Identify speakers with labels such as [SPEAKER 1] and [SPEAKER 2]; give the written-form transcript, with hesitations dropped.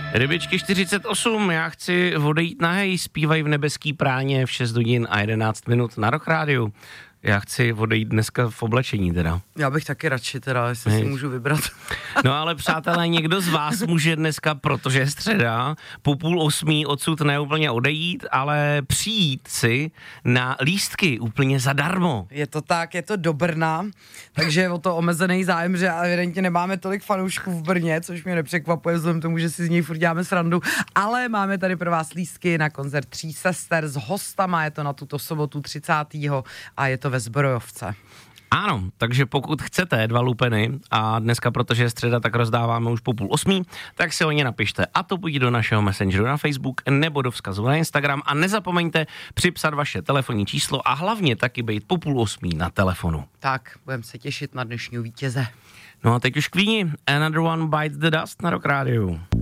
[SPEAKER 1] Rybičky 48, já chci odejít nahej, zpívají v Nebeský práně v 6 hodin a 11 minut na Rock Rádiu. Já chci odejít dneska v oblečení teda.
[SPEAKER 2] Já bych taky radši teda, jestli si můžu vybrat.
[SPEAKER 1] No ale přátelé, někdo z vás může dneska, protože je středa, po 7:30 odsud neúplně odejít, ale přijít si na lístky úplně zadarmo.
[SPEAKER 2] Je to tak, je to do Brna, takže je o to omezený zájem, že evidentně nemáme tolik fanoušků v Brně, což mě nepřekvapuje vzhledem tomu, že si z něj furt děláme srandu, ale máme tady pro vás lístky na koncert Tří sester s hostama, je to na tuto sobotu 30. a je to ve Zbrojovce.
[SPEAKER 1] Ano, takže pokud chcete 2 lupeny a dneska, protože je středa, tak rozdáváme už po 7:30, tak si o ně napište a to buď do našeho messengeru na Facebook nebo do vzkazu na Instagram a nezapomeňte připsat vaše telefonní číslo a hlavně taky být po 7:30 na telefonu.
[SPEAKER 2] Tak, budeme se těšit na dnešního vítěze.
[SPEAKER 1] No a teď už Queeni, Another One Bites the Dust na Rock Rádiu.